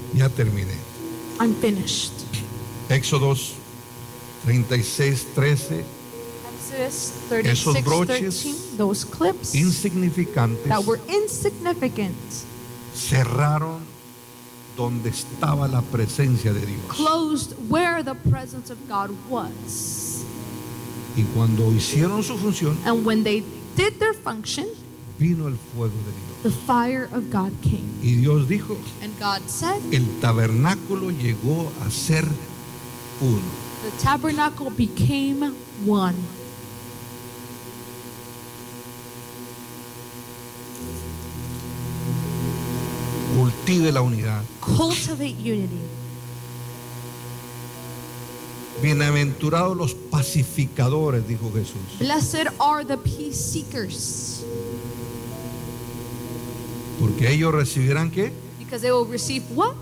Ya terminé. I'm finished. Éxodos 36:13. Exodus Esos 36:13. broches Those clips insignificantes that were insignificant cerraron donde estaba la presencia de Dios. closed where the presence of God was. Y cuando hicieron su función, And when they did their function, vino el fuego de Dios. the fire of God came. Y Dios dijo, And God said, el tabernáculo llegó a ser uno. the tabernacle became one. Cultive la unidad. Cultivate unity. Bienaventurados los pacificadores, dijo Jesús. Blessed are the peace seekers, Porque ellos recibirán ¿qué? because they will receive what?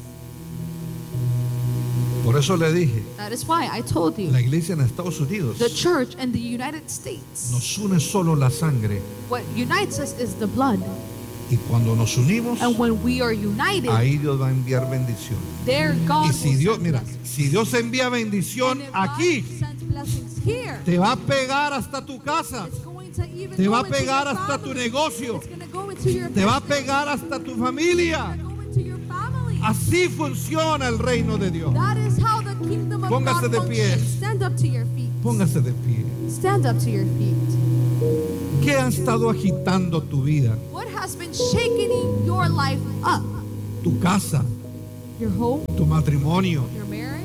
Por eso le dije, That is why I told you, la iglesia en Estados Unidos the church in the United States, nos une solo la sangre. what unites us is the blood. Y cuando nos unimos, And when we are united, ahí Dios va a enviar bendición. there God Y si will Dios, send mira, blessings. si Dios envía bendición And if God aquí, sends blessings here, te va a pegar hasta tu casa, it's going to even te go va a into pegar your hasta tu family. negocio, It's going to go into your te va a business. pegar hasta tu familia. It's going to go into your family. Así funciona el reino de Dios. That is how the kingdom of Póngase God de pie. functions. Stand up to your feet. Póngase de pie. Stand up to your feet. ¿Qué ha estado agitando tu vida? What has been shaking your life up? Tu casa, Your home, tu matrimonio. your marriage.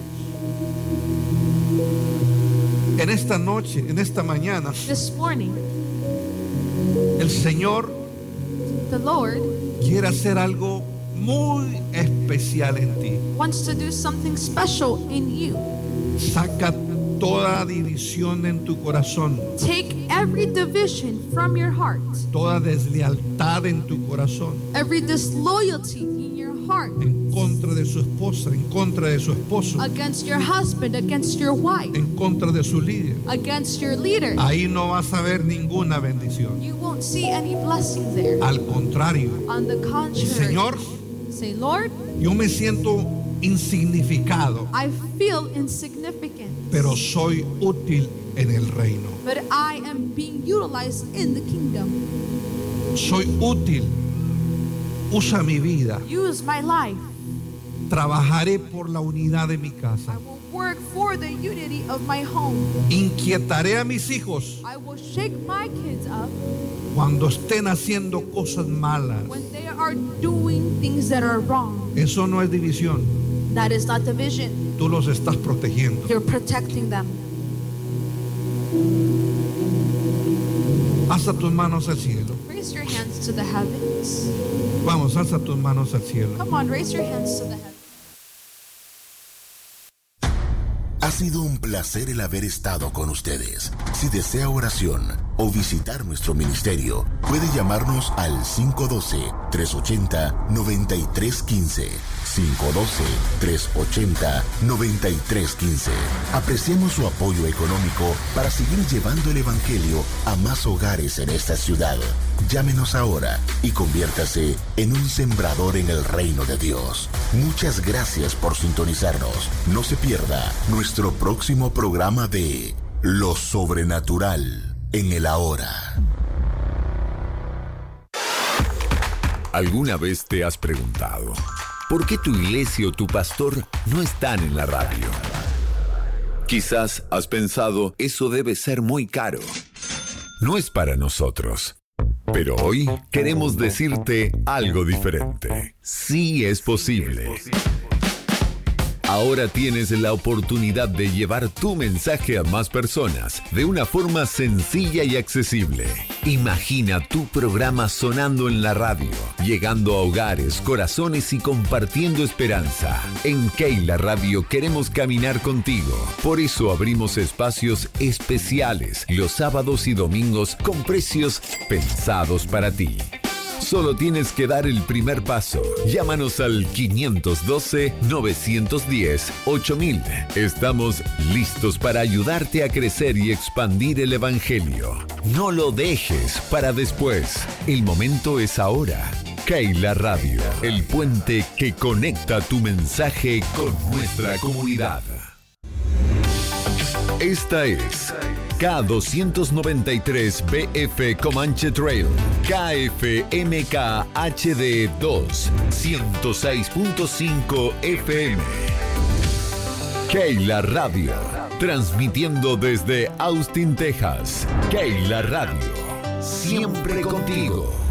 En esta noche, en esta mañana, This morning, el Señor the Lord quiere hacer algo muy especial en ti. wants to do something special in you. Saca toda división en tu corazón, Take every division from your heart, toda deslealtad en tu corazón, every disloyalty in your heart en contra de su esposa, en contra de su esposo, against your husband, against your wife, en contra de su líder. against your leader. Ahí no vas a ver ninguna bendición. You won't see any blessing there. Al contrario, On the contrary, Señor, say, Lord, yo me siento insignificado, I feel insignificant, pero soy útil en el reino. but I am being utilized in the kingdom. Soy útil. Usa mi vida. Use my life. Trabajaré por la unidad de mi I casa. will work for the unity of my home. Inquietaré a mis hijos I will shake my kids up cuando estén haciendo cosas malas. when they are doing things that are wrong. Eso no es división. That is not division. Tú los estás protegiendo. You're protecting them. Alza tus manos al cielo. Raise your hands to the heavens. Vamos, alza tus manos al cielo. Come on, raise your hands to the heavens. Ha sido un placer el haber estado con ustedes. Si desea oración o visitar nuestro ministerio, puede llamarnos al 512-380-9315. 512-380-9315. Apreciamos su apoyo económico para seguir llevando el Evangelio a más hogares en esta ciudad. Llámenos ahora y conviértase en un sembrador en el reino de Dios. Muchas gracias por sintonizarnos. No se pierda nuestro próximo programa de Lo Sobrenatural en el Ahora. ¿Alguna vez te has preguntado por qué tu iglesia o tu pastor no están en la radio? Quizás has pensado, eso debe ser muy caro. No es para nosotros. Pero hoy queremos decirte algo diferente. Sí es posible. Ahora tienes la oportunidad de llevar tu mensaje a más personas de una forma sencilla y accesible. Imagina tu programa sonando en la radio, llegando a hogares, corazones y compartiendo esperanza. En Keila Radio queremos caminar contigo. Por eso abrimos espacios especiales los sábados y domingos con precios pensados para ti. Solo tienes que dar el primer paso. Llámanos al 512-910-8000. Estamos listos para ayudarte a crecer y expandir el Evangelio. No lo dejes para después. El momento es ahora. Keila Radio, el puente que conecta tu mensaje con nuestra comunidad. Esta es K293 BF Comanche Trail, KFMK HD 2, 106.5 FM. Keila Radio, transmitiendo desde Austin, Texas. Keila Radio, siempre contigo.